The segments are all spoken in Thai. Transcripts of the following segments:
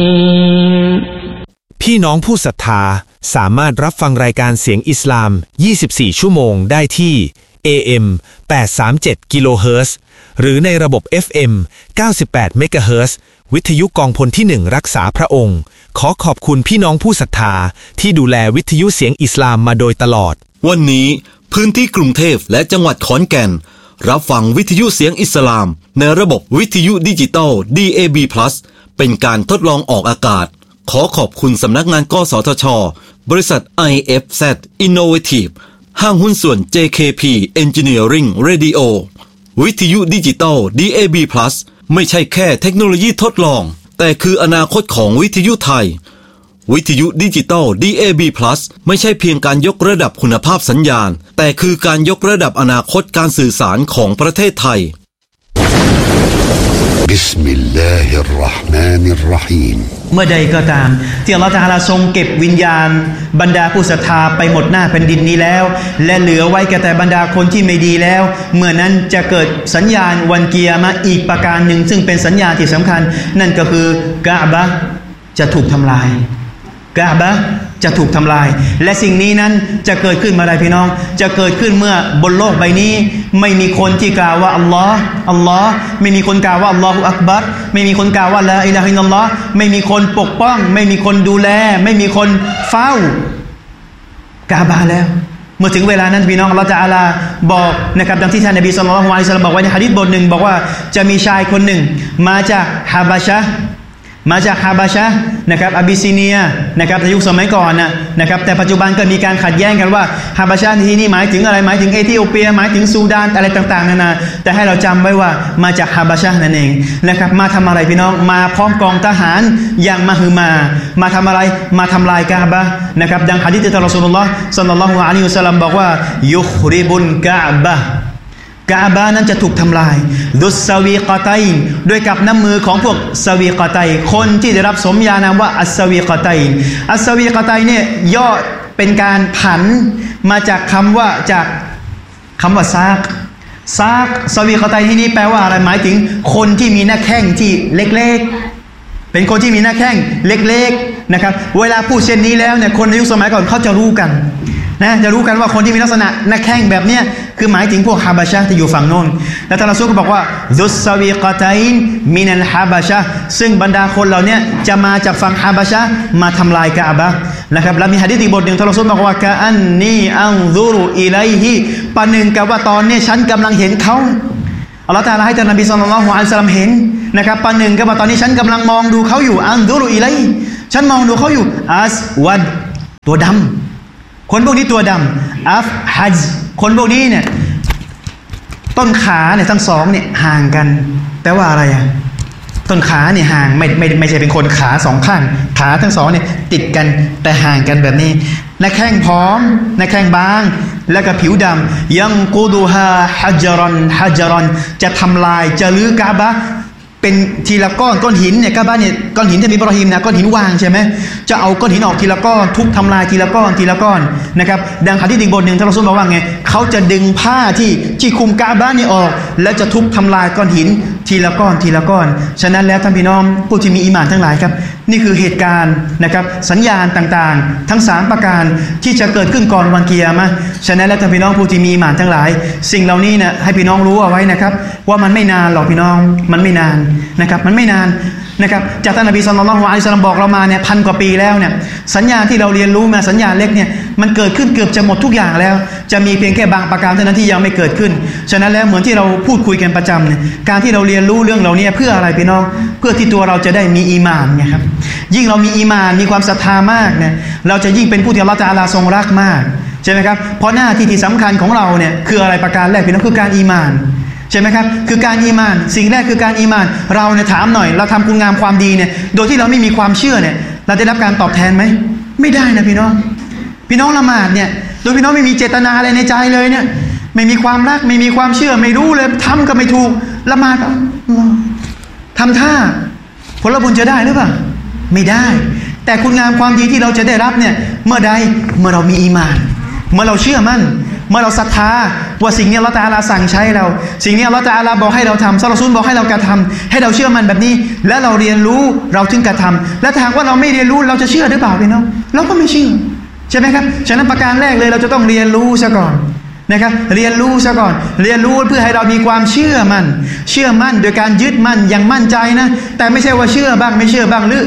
พี่น้องผู้ศรัทธาสามารถรับฟังรายการเสียงอิสลาม24ชั่วโมงได้ที่ AM 837 กิโลเฮิรตซ์หรือในระบบ FM 98 เมกะเฮิรตซ์วิทยุกองพลที่1รักษาพระองค์ขอขอบคุณพี่น้องผู้ศรัทธาที่ดูแลวิทยุเสียงอิสลามมาโดยตลอดวันนี้พื้นที่กรุงเทพและจังหวัดขอนแก่นรับฟังวิทยุเสียงอิสลามในระบบวิทยุดิจิตอล DAB+ เป็นการทดลองออกอากาศขอขอบคุณสำนักงานกสทช.บริษัท IFZ Innovative ห้างหุ้นส่วน JKP Engineering Radio วิทยุดิจิตอล DAB+ ไม่ใช่แค่เทคโนโลยีทดลองแต่คืออนาคตของวิทยุไทยวิทยุดิจิตอล DAB+ ไม่ใช่เพียงการยกระดับคุณภาพสัญญาณแต่คือการยกระดับอนาคตการสื่อสารของประเทศไทยบิสมิลลาฮิรเราะห์มานิรเราะฮีมเมื่อใดก็ตามที่อัลเลาะห์ตะอาลาทรงเก็บวิญญาณบรรดาผู้ศรัทธาไปหมดหน้าแผ่นดินนี้แล้วและเหลือไว้แต่บรรดาคนที่ไม่ดีแล้วเมื่อนั้นจะเกิดสัญญาณวันกิยามะห์อีกประการหนึ่งซึ่งเป็นสัญญาณที่สำคัญนั่นก็คือกะบะห์จะถูกทำลายกะบะห์จะถูกทำลายและสิ่งนี้นั้นจะเกิดขึ้นเมื่อไรพี่น้องจะเกิดขึ้นเมื่อบนโลกใบนี้ไม่มีคนที่กล่าวว่าอัลลอฮ์อัลลอฮ์ไม่มีคนกล่าวว่าอัลลอฮุอักบัรไม่มีคนกล่าวว่าลาอิลาฮะอิลลัลลอฮ์ไม่มีคนปกป้องไม่มีคนดูแลไม่มีคนเฝ้ากะบะห์แล้วเมื่อถึงเวลานั้นพี่น้องอัลเลาะห์ตะอาลาบอกนะครับดังที่ท่านนบีศ็อลลัลลอฮุอะลัยฮิวะซัลลัมบอกไว้ในหะดีษบทหนึ่งบอกว่าจะมีชายคนหนึ่งมาจากฮาบะชะห์นะครับอาบิซิเนียนะครับในยุคสมัยก่อนนะครับแต่ปัจจุบันก็มีการขัดแย้งกันว่าฮาบะชะห์ที่นี่หมายถึงอะไรหมายถึงเอธิโอเปียหมายถึงซูดานอะไรต่างๆนานาแต่ให้เราจำไว้ว่ามาจากฮาบะชะห์นั่นเองนะครับมาทำอะไรพี่น้องมาพร้อมกองทหารอย่างมหึมาทำอะไรมาทำลายกะบะห์นะครับดังหะดีษที่ท่านรอซูลุลลอฮ์ศ็อลลัลลอฮุอะลัยฮิวะซัลลัมบอกว่ายุคริบุลกะบะห์กะบะห์นั้นจะถูกทำลายดุสซาวีกะตัยน์ด้วยกับน้ำมือของพวกซาวีกะตัยน์คนที่ได้รับสมญานามว่าอัสซาวีกะตัยน์อัสซาวีกะตัยน์เนี่ยย่อเป็นการผันมาจากคำว่าซากซาวีกะตัยน์ที่นี่แปลว่าอะไรหมายถึงคนที่มีหน้าแข้งที่เล็กๆเป็นคนที่มีหน้าแข้งเล็กๆนะครับเวลาพูดเช่นนี้แล้วเนี่ยคนในยุคสมัยก่อนเขาจะรู้กันนะจะรู้กันว่าคนที่มีลักษณะหน้าแข้งแบบเนี้ยคือหมายถึงพวกฮาบะชะห์ที่อยู่ฝั่งโน้นแล้วท่านรอซูลก็บอกว่าซุสซาวีกะตัยน์มินัลฮาบะชะห์ซึ่งบรรดาคนเหล่านี้จะมาจากฝั่งฮาบะชะห์มาทำลายกะบะห์นะครับและมีหะดีษอีกบทหนึ่งท่านรอซูลบอกว่ากะอันนีอันซุรุอิลัยฮิประหนึ่งกับว่าตอนนี้ฉันกำลังเห็นเขาอัลเลาะห์ตะอาลาให้ท่านนบีศ็อลลัลลอฮุอะลัยฮิวะซัลลัมเห็นนะครับประหนึ่งกับว่าตอนนี้ฉันกำลังมองดูเขาอยู่อันซุรุอิลัยฮิฉันมองดูเขาอยู่อัสวัดตัวดำคนพวกนี้ตัวดำอัฟฮัจคนพวกนี้เนี่ยต้นขาเนี่ยทั้งสองเนี่ยห่างกันแปลว่าอะไรต้นขาเนี่ยห่างไม่ใช่เป็นคนขาสองข้างขาทั้งสองเนี่ยติดกันแต่ห่างกันแบบนี้หน้าแข้งพร้อมหน้าแข้งบางแล้วก็ผิวดำยังกูดูฮาฮัจรอนจะทำลายจะลื้อกะบะห์เป็นทีละก้อนหินเนี่ยกะบะห์เนี่ยก้อนหินที่มีอิบราฮิมนะก้อนหินวางใช่ไหมจะเอาก้อนหินออกทีละก้อนทุบทำลายทีละก้อนนะครับดังหะดีษอีกบทหนึ่งท่านรอซูลบอกว่าไงเขาจะดึงผ้าที่คุมกะบะห์นี่ออกแล้วจะทุบทำลายก้อนหินทีละก้อนฉะนั้นแล้วท่านพี่น้องผู้ที่มีอีหม่านทั้งหลายครับนี่คือเหตุการณ์นะครับสัญญาณต่างๆทั้ง3ประการที่จะเกิดขึ้นก่อนวันกิยามะห์ฉะนั้นแล้วท่านพี่น้องผู้ที่มีอีหม่านทั้งหลายสิ่งเหล่านี้นะให้พี่น้องรู้เอาไว้นะครับว่ามันไม่นานหรอกพี่น้องมันไม่นานนะครับมันไม่นานนะครับจากท่านนบีศ็อลลัลลอฮุอะลัยฮิวะซัลลัมบอกเรามาเนี่ย1,000 กว่าปีแล้วเนี่ยสัญญาที่เราเรียนรู้มาสัญญาเล็กเนี่ยมันเกิดขึ้นเกือบจะหมดทุกอย่างแล้วจะมีเพียงแค่บางประการเท่านั้นที่ยังไม่เกิดขึ้นฉะนั้นแล้วเหมือนที่เราพูดคุยกันประจำเนี่ยการที่เราเรียนรู้เรื่องเหล่านี้เพื่ออะไรพี่น้องเพื่อที่ตัวเราจะได้มีอีหม่านไงครับยิ่งเรามีอีหม่านมีความศรัทธามากเนี่ยเราจะยิ่งเป็นผู้ที่อัลเลาะห์ตะอาลาทรงรักมากใช่ไหมครับเพราะหน้าที่สำคัญของเราเนี่ยคืออะไรประการแรกพี่น้องคือการอีหม่านใช่ไหมครับคือการอีหม่านสิ่งแรกคือการอีหม่านเราเนี่ยถามหน่อยเราทำคุณงามความดีเนี่ยโดยที่เราไม่มีความเชื่อเนี่ยเราได้รับการตอบแทนไหมไม่ได้นะพี่น้องละหมาดเนี่ยโดยพี่น้องไม่มีเจตนาอะไรในใจเลยเนี่ยไม่มีความรักไม่มีความเชื่อไม่รู้เลยทำก็ไม่ถูกละหมาดทำท่าผลบุญจะได้หรือเปล่าไม่ได้แต่ แต่คุณงามความดีที่เราจะได้รับเนี่ยเมื่อใดเมื่อเรามีอีหม่านเมื่อเราเชื่อมั่นเมื่อเราศรัทธาว่าสิ่งนี้อัลเลาะห์ตะอาลาสั่งใช้เราสิ่งนี้อัลเลาะห์ตะอาลาบอกให้เราทำซอรอซูลบอกให้เรากระทำให้เราเชื่อมันแบบนี้และเราเรียนรู้เราถึงกระทำและถ้าหากว่าเราไม่เรียนรู้เราจะเชื่อหรือเปล่าพี่น้องเราก็ไม่เชื่อใช่ไหมครับฉะนั้นประการแรกเลยเราจะต้องเรียนรู้ซะก่อนนะครับเรียนรู้ซะก่อนเรียนรู้เพื่อให้เรามีความเชื่อมั่นโดยการยึดมั่นอย่างมั่นใจนะแต่ไม่ใช่ว่าเชื่อบ้างไม่เชื่อบ้างหรือ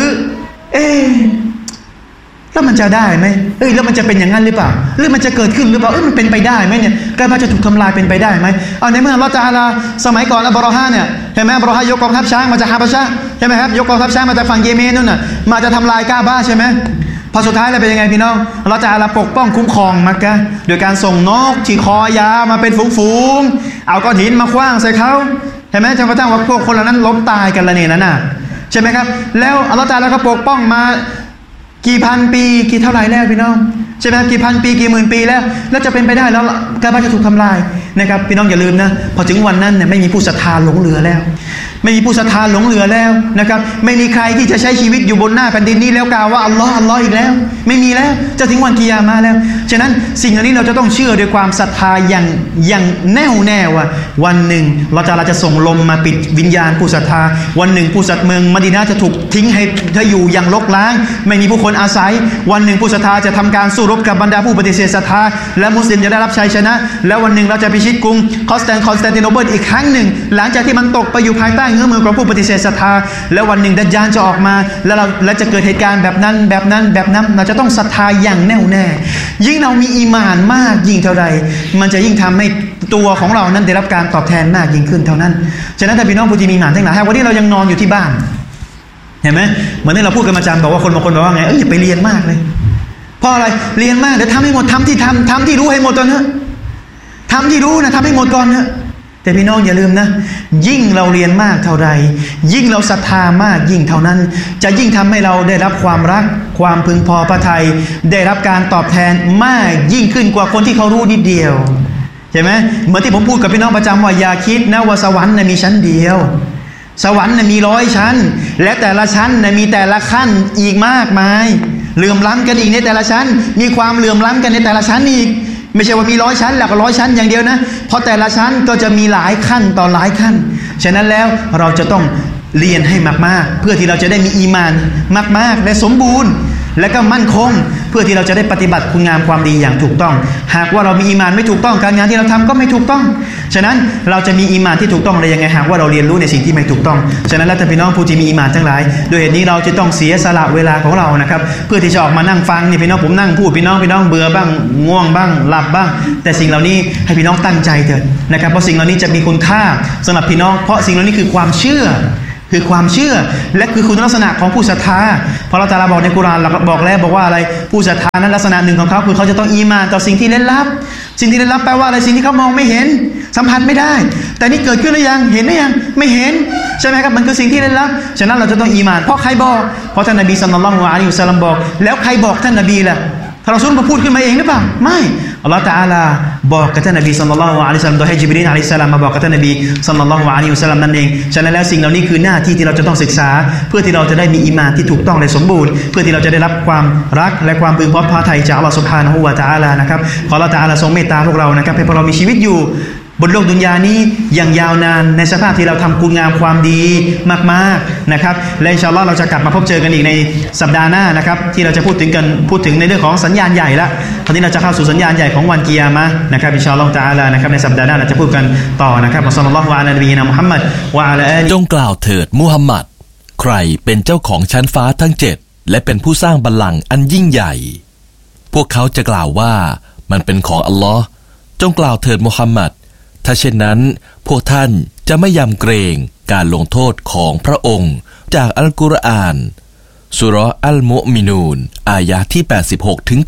แล้วมันจะได้ไหมแล้วมันจะเป็นอย่างนั้นหรือเปล่าหรือมันจะเกิดขึ้นหรือเปล่ามันเป็นไปได้ไหมเนี่ยการพาจะถูกทำลายเป็นไปได้ไหมเอาในเมื่ออัลเลาะห์ตะอาลาสมัยก่อนอับรอฮะเนี่ยเห็นไหมอับรอฮะยกกองทัพช้างมาจากฮาบะชะห์ใช่ไหมครับยกกองทัพช้างมาจากฝั่งเยเมนนู่นน่ะมาจะทำลายกาบะห์ใช่ไหมพอสุดท้ายแล้วเป็นยังไงพี่น้องอัลเลาะห์ตะอาลาปกป้องคุ้มครองมักกะฮ์โดยการส่งนกที่คอยาวมาเป็นฝูงๆเอาก้อนหินมาขว้างใส่เขาเห็นไหมจนกระทั่งว่าพวกคนเหล่านั้นล้มตายกันละเนี่ยนั่นน่ะใช่ไหมครับแล้วอัลเลาะห์ตะอาลาก็ปกป้องมากี่พันปีกี่เท่าไหร่แล้วพี่น้องใช่ไหมกี่พันปีกี่หมื่นปีแล้วจะเป็นไปได้แล้วกาบะห์จะถูกทำลายนะครับพี่น้องอย่าลืมนะพอถึงวันนั้นเนี่ยไม่มีผู้ศรัทธาหลงเหลือแล้วไม่มีผู้ศรัทธาหลงเหลือแล้วนะครับไม่มีใครที่จะใช้ชีวิตอยู่บนหน้าแผ่นดินนี้แล้วกล่าวว่าอัลลอฮ์อีกแล้วไม่มีแล้วจะถึงวันกิยามะห์แล้วฉะนั้นสิ่งเหล่านี้เราจะต้องเชื่อด้วยความศรัทธาอย่างแน่วแน่ว่าวันหนึ่งเราจะส่งลมมาปิดวิญญาณผู้ศรัทธาวันหนึ่งผู้ศรัทธาเมืองมะดีนะห์จะถูกทิ้งให้อยู่อย่างรกร้างไม่มีผู้คนอาศัยวันหนึ่งผู้ศรัทธาจะทำการสู้รบกับบรรดาผู้ปฏิเสธศรัทธาและมุสลิมจะได้รับชัยชนะแล้ววันหนึ่งเราจะพิชิตกรุงคอนสแตนติโนเปิลอีกครั้งหนึ่งหลังจากที่มันตกไปอยู่ภายใต้เงื้อมือของผู้ปฏิเสธศรัทธาแล้ววันหนึ่งดัจญาลจะออกมาแล้วจะเกิดเหตุการณ์แบบนั้นเราจะต้องศรัทธาอย่างแน่วแน่ยิ่งเรามีอีหม่านมากยิ่งเท่าใดมันจะยิ่งทำให้ตัวของเรานั้นได้รับการตอบแทนมากยิ่งขึ้นเท่านั้นฉะนั้นถ้าพี่น้องผู้ที่มีอีหม่านทั้งหลายวันนี้เรายังนอนอยู่ที่บ้านเห็นไหมเหมือนที่เราพูดกันประจำบอกว่าคนบางคนบอกว่าไงอย่าไปเรียนมากเลยเพราะอะไรเรียนมากเดี๋ยวทำให้หมดทำที่รู้ให้หมดก่อนเถอะทำที่รู้นะทำให้หมดก่อนเถอะแต่พี่น้องอย่าลืมนะยิ่งเราเรียนมากเท่าใดยิ่งเราศรัทธามากยิ่งเท่านั้นจะยิ่งทำให้เราได้รับความรักความพึงพอพระทัยได้รับการตอบแทนมากยิ่งขึ้นกว่าคนที่เขารู้นิดเดียวใช่ไหมเหมือนที่ผมพูดกับพี่น้องประจำว่าอย่าคิดนะว่าสวรรค์มีชั้นเดียวสวรรค์มี100 ชั้นและแต่ละชั้นมีแต่ละขั้นอีกมากมายเหลื่อมล้ำกันอีกในแต่ละชั้นมีความเหลื่อมล้ำกันในแต่ละชั้นอีกไม่ใช่ว่ามี100 ชั้นหลัก100 ชั้นอย่างเดียวนะเพราะแต่ละชั้นก็จะมีหลายขั้นต่อหลายขั้นฉะนั้นแล้วเราจะต้องเรียนให้มากๆเพื่อที่เราจะได้มีอีมานมากๆและสมบูรณ์และก็มั่นคงเพื่อที่เราจะได้ปฏิบัติคุณงามความดีอย่างถูกต้องหากว่าเรามีอีมานไม่ถูกต้องการงานที่เราทำก็ไม่ถูกต้องฉะนั้นเราจะมีอีมานที่ถูกต้องได้ยังไงหากว่าเราเรียนรู้ในสิ่งที่ไม่ถูกต้องฉะนั้นแล้วท่านพี่น้องผู้ที่มีอีมานทั้งหลายโดยเหตุนี้เราจะต้องเสียสละเวลาของเรานะครับเพื่อที่จะออกมานั่งฟังนี่พี่น้องผมนั่งพูดพี่น้องเบื่อบ้างง่วงบ้างหลับบ้างแต่สิ่งเหล่านี้ให้พี่น้องตั้งใจเถิดนะครับเพราะสิ่งเหล่านี้จะมีคุณค่าสำหรับพี่น้องเพราะสิ่งเหล่านี้คือความเชื่อและคือคุณลักษณะของผู้ศรัทธาเพราะเราตะอาลาบอกในกุรอานบอกว่าอะไรผู้ศรัทธานั้นลักษณะหนึ่งของเขาคือเขาจะต้องอีมานต่อสิ่งที่ลึกลับสิ่งที่ลึกลับแปลว่าอะไรสิ่งที่เขามองไม่เห็นสัมผัสไม่ได้แต่นี่เกิดขึ้นหรือยังเห็นหรือยังไม่เห็นใช่ไหมครับมันคือสิ่งที่ลึกลับฉะนั้นเราจะต้องอีมานเพราะใครบอกเพราะท่านนบีศ็อลลัลลอฮุอะลัยฮิวะซัลลัมบอกแล้วใครบอกท่านนบีล่ะท่านรอซูลมาพูดขึ้นมาเองหรือเปล่าไม่อัลลอฮฺตะอาลาบอกกับท่านนบีศ็อลลัลลอฮุอะลัยฮิวะซัลลัมโดยให้ญิบรีลอะลัยฮิสสลามมาบอกกับท่านนบีศ็อลลัลลอฮุอะลัยฮิวะซัลลัมนั่นเองฉะนั้นแล้วสิ่งเหล่านี้คือหน้าที่ที่เราจะต้องศึกษาเพื่อที่เราจะได้มีอีมานที่ถูกต้องและสมบูรณ์เพื่อที่เราจะได้รับความรักและความพึงพอใจจากอัลลอฮฺซุบฮานะฮูวะตะอาลานะครับขออัลลอฮฺตะอาลาทรงเมตตาพวกเรานะครับให้พวกเรามีชีวิตอยู่บนโลกดุนยานี้อย่างยาวนานในสภาพที่เราทำคุณงามความดีมากๆนะครับและอินชาอัลลอฮ์เราจะกลับมาพบเจอกันอีกในสัปดาห์หน้านะครับที่เราจะพูดถึงในเรื่องของสัญญาณใหญ่ละตอนนี้เราจะเข้าสู่สัญญาณใหญ่ของวันกิยามะห์นะครับอินชาอัลลอฮ์ตะอาลานะครับในสัปดาห์หน้าเราจะพูดกันต่อนะครับศ็อลลัลลอฮุอะลานบีนะมุฮัมมัดวะอะลาอาลีจงกล่าวเถิดมุฮัมมัดใครเป็นเจ้าของชั้นฟ้าทั้ง7และเป็นผู้สร้างบัลลังก์อันยิ่งใหญ่พวกเขาจะกล่าวว่ามันเป็นของอัลลอฮ์จงกล่าวเถิดมุฮัมมัดถ้าเช่นนั้นพวกท่านจะไม่ยำเกรงการลงโทษของพระองค์จากอัลกุรอานสุเราะห์อัลมุอ์มินูนอายะห์ที่86ถึง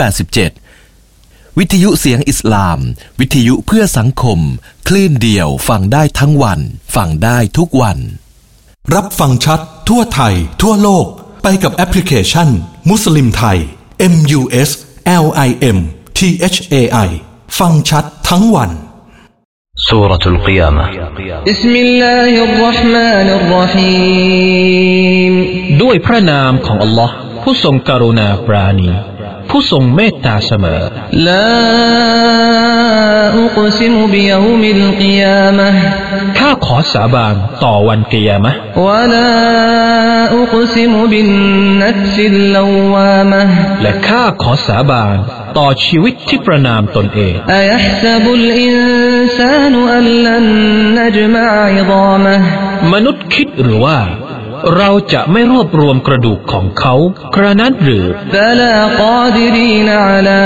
87วิทยุเสียงอิสลามวิทยุเพื่อสังคมคลื่นเดียวฟังได้ทั้งวันฟังได้ทุกวันรับฟังชัดทั่วไทยทั่วโลกไปกับแอปพลิเคชันมุสลิมไทย MUSLIM THAI ฟังชัดทั้งวัน سورة القيامة بسم الله الرحمن الرحيم ด้วยพระนามของอัลลอฮ์ผู้ทรงกรุณาปราณีผผู้ทรงเมตตาเสมอ لا أقسم بيوم القيامة ข้าขอสาบานต่อวันกิยามะห์ ولا أقسم بالنفس اللوامة และข้าขอสาบานต่อชีวิตที่ประนามตนเอง أيحسب الإنسان أن لن نجمع عظامه มนุษย์คิดหรือว่าเราจะไม่รวบรวมกระดูกของเขากระนั้นหรือ بلى قادرين على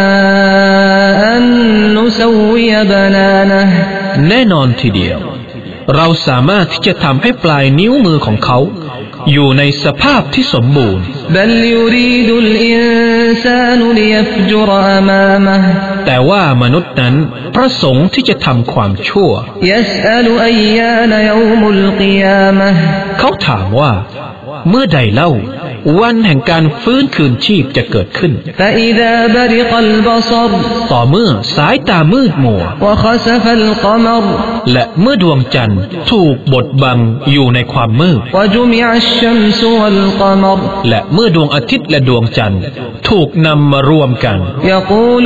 أن نسوي بنانه แน่นอนทีเดียวเราสามารถที่จะทำให้ปลายนิ้วมือของเขาอยู่ในสภาพที่สมบูรณ์ بل يريد الإنسان ليفجر أمامه แต่ว่ามนุษย์นั้นประสงค์ที่จะทำความชั่ว يسأل أيان يوم القيامة เขาถามว่าเมื่อใดเล่าวันแห่งการฟื้นคืนชีพจะเกิดขึ้น فإذا برق البصر ต่อเมื่อสายตามืดมัว وخسف القمر และเมื่อดวงจันทร์ถูกบดบังอยู่ในความมืด وجمع الشمس والقمر และเมื่อดวงอาทิตย์และดวงจันทร์ถูกนำมารวมกัน يقول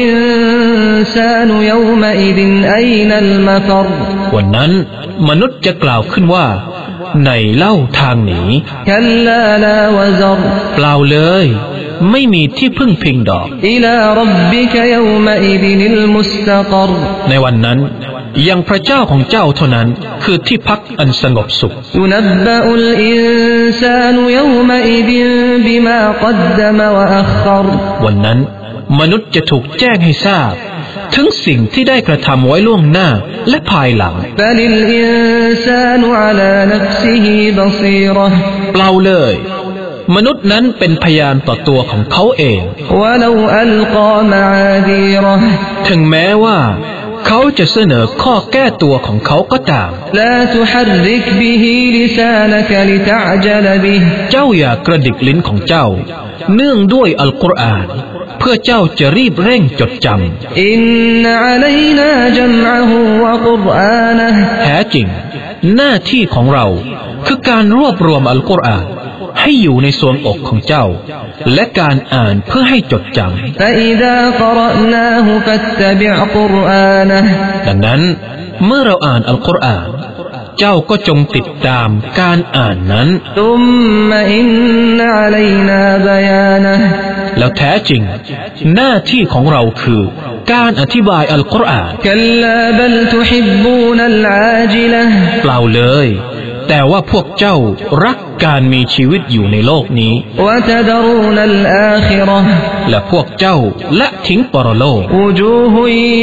الإنسان يومئذ أين المفر วันนั้นมนุษย์จะกล่าวขึ้นว่าไหนเล่าทางหนี كلا لا وزر เปล่าเลยไม่มีที่พึ่งพิงดอก إلى ربك يومئذ المستقر ในวันนั้นยังพระเจ้าของเจ้าเท่านั้นคือที่พักอันสงบสุข ينبأ الإنسان يومئذ بما قدم وأخر วันนั้นมนุษย์จะถูกแจ้งให้ทราบถึงสิ่งที่ได้กระทำไว้ล่วงหน้าและภายหลัง بل الإنسان على نفسه بصيرة เปล่าเลยมนุษย์นั้นเป็นพยานต่อตัวของเขาเอง ولو ألقى معاذيره ถึงแม้ว่าเขาจะเสนอข้อแก้ตัวของเขาก็ตาม لا تحرك به لسانك لتعجل به เจ้าอย่ากระดิกลิ้นของเจ้าเนื่องด้วยอัลกุรอานเพื่อเจ้าจะรีบเร่งจดจำ إن علينا جمعه وقرآنه แท้จริงหน้าที่ของเราคือการรวบรวมอัลกุรอานให้อยู่ในส่วนอกของเจ้าและการอ่านเพื่อให้จดจำ فإذا قرأناه فاتبع قرآنه ดังนั้นเมื่อเราอ่านอัลกุรอานเจ้าก็จงติดตามการอ่านนั้น ثم إن علينا بيانه แล้วแท้จริงหน้าที่ของเราคือการอธิบายอัลกุรอาน كلا بل تحبون العاجلة เปล่าเลยแต่ว่าพวกเจ้ารักการมีชีวิตอยู่ในโลกนี้ وتذرون الآخرة และพวกเจ้าละทิ้งปรโลก وجوه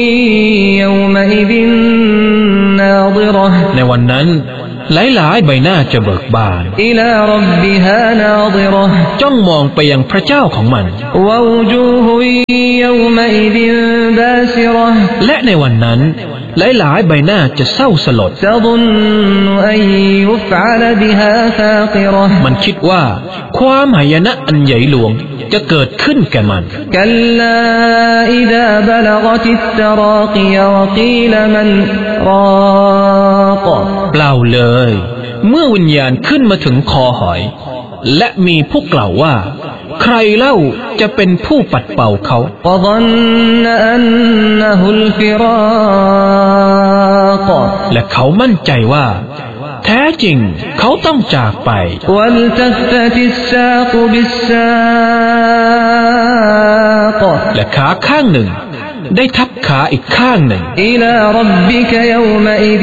يومئذ ناظرة ในวันนั้นหลายๆใบหน้าจะเบิกบาน إلى ربها ناظرة จ้องมองไปยังพระเจ้าของมัน ووجوه يومئذ باسرة และในวันนั้นหลายๆใบหน้าจะเศร้าสลด تظن أن يفعل بها فاقرة มันคิดว่าความหายนะอันใหญ่หลวงจะเกิดขึ้นแก่มัน كلا إذا بلغت التراقي وقيل من راق เปล่าเลยเมื่อวิญญาณขึ้นมาถึงคอหอยและมีผู้กล่าวว่าใครเล่าจะเป็นผู้ปัดเป่าเขา وظن أنه الفراق และเขามั่นใจว่าแท้จริงเขาต้องจากไป والتفت الساق بالساق และขาข้างหนึ่งได้ทับขาอีกข้างหนึ่ง إلى ربك يومئذ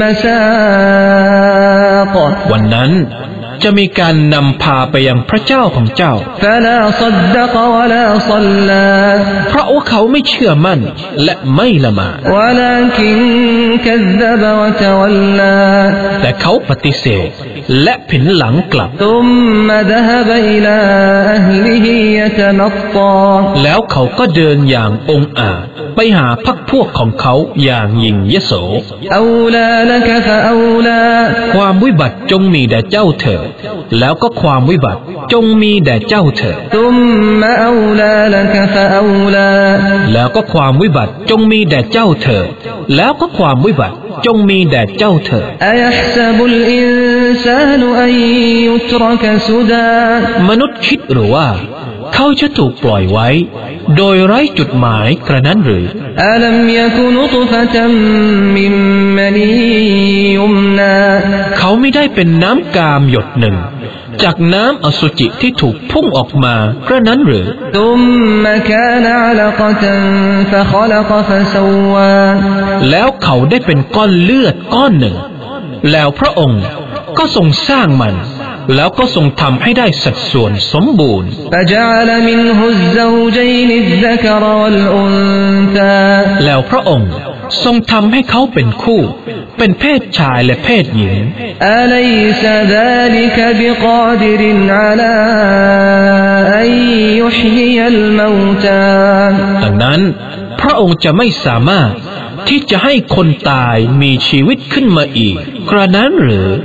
المساق วันนั้นจะมีการนำพาไปยังพระเจ้าของเจ้า فلا صدق ولا صلى เพราะว่าเขาไม่เชื่อมั่นและไม่ละหมาด ولكن كذب وتولى แต่เขาปฏิเสธและผินหลังกลับ ثم ذهب إلى أهله يتمطى แล้วเขาก็เดินอย่างองอาจไปหาพรรคพวกของเขาอย่างยิ่งยโส أولى لك فأولى ความวิบัติจงมีแด่เจ้าเถิดแล้วก็ความวิบัติจงมีแด่เจ้าเถิด ثم أولى لك فأولى แล้วก็ความวิบัติจงมีแด่เจ้าเถิดแล้วก็ความวิบัติจงมีแด่เจ้าเถิด أيحسب الإنسان أن يترك سدى มนุษย์คิดหรือว่าเขาจะถูกปล่อยไว้โดยไร้จุดหมายกระนั้นหรือ أَلَمْ يَكُ نُطْفَةً مِّن مَّنِيٍّ يُمْنَىٰ เขาไม่ได้เป็นน้ำกามหยดหนึ่งจากน้ำอสุจิที่ถูกพุ่งออกมากระนั้นหรือ ثُمَّ كَانَ عَلَقَةً فَخَلَقَ فَسَوَّىٰ แล้วเขาได้เป็นก้อนเลือดก้อนหนึ่งแล้วพระองค์ก็ทรงสร้างมันแล้วก็ทรงทำให้ได้สัดส่วนสมบูรณ์ فَجَعَلَ مِنْهُ الزَّوْجَيْنِ الذَّكَرَ وَالْأُنثَىٰ แล้วพระองค์ทรงทำให้เขาเป็นคู่เป็นเพศชายและเพศหญิง أَلَيْسَ ذَلِكَ بِقَادِرٍ عَلَىٰ أَن يُحْيِيَ الْمَوْتَىٰ ดังนั้นพระองค์จะไม่สามารถที่จะให้คนตายมีชีวิตขึ้นมาอีกกระนั้นหรือ